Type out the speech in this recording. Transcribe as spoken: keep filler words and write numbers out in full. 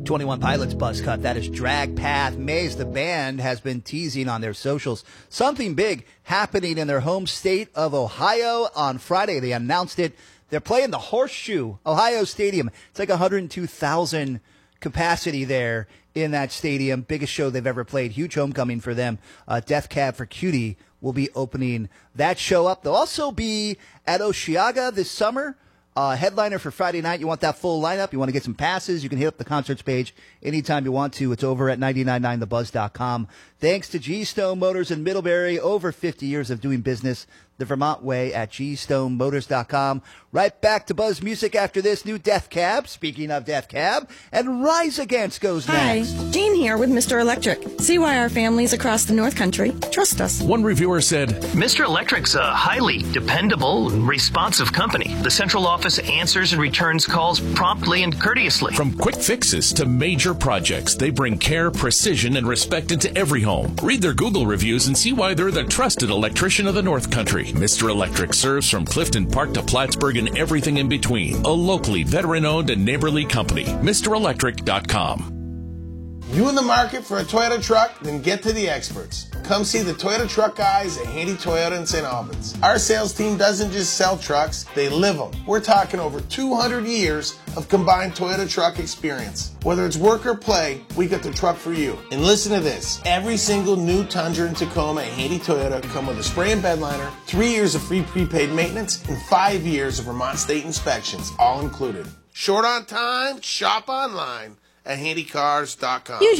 twenty-one Pilots buzz cut. That is Drag Path Maze. The band has been teasing on their socials something big happening in their home state of Ohio on Friday. They announced it. They're playing the Horseshoe Ohio Stadium. It's like one hundred two thousand capacity there in that stadium. Biggest show they've ever played. Huge homecoming for them. Uh, Death Cab for Cutie will be opening that show up. They'll also be at Osheaga this summer. Uh, headliner for Friday night. You want that full lineup? You want to get some passes? You can hit up the concerts page anytime you want to. It's over at nine nine nine the buzz dot com. Thanks to G-Stone Motors in Middlebury. Over fifty years of doing business the Vermont way at G Stone Motors dot com. Right back to Buzz Music after this. New Death Cab. Speaking of Death Cab. And Rise Against goes Hi, next. Jean here with Mister Electric. See why our families across the North Country trust us. One reviewer said, Mister Electric's a highly dependable and responsive company. The central office answers and returns calls promptly and courteously. From quick fixes to major projects, they bring care, precision, and respect into every home. Read their Google reviews and see why they're the trusted electrician of the North Country. Mister Electric serves from Clifton Park to Plattsburgh and everything in between. A locally veteran-owned and neighborly company. Mister Electric dot com. You in the market for a Toyota truck? Then get to the experts. Come see the Toyota truck guys at Handy Toyota in Saint Albans. Our sales team doesn't just sell trucks, they live them. We're talking over two hundred years of combined Toyota truck experience. Whether it's work or play, we got the truck for you. And listen to this. Every single new Tundra and Tacoma at Handy Toyota come with a spray and bed liner, three years of free prepaid maintenance, and five years of Vermont State inspections, all included. Short on time? Shop online at handy cars dot com.